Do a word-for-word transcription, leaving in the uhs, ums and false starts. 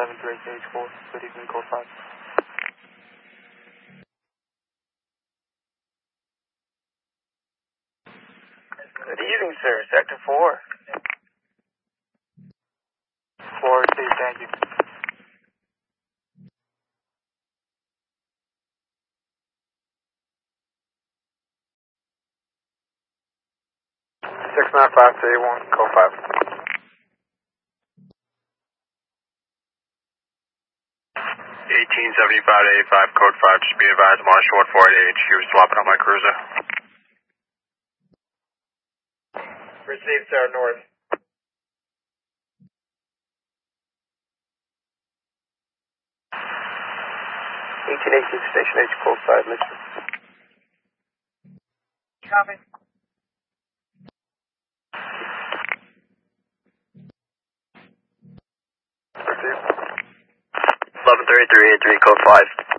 seven three eight H four. Good evening, code five. Good evening, sir. Sector four. four two, thank you. six nine five three one, code five. eighteen seventy-five to eighty-five, code five. Just be advised, I'm on a short four eight H. You're swapping out my cruiser. Received, sir, north. eighteen eighteen, station H, code five, Mister. Copy. eleven thirty-three eighty-three, code five.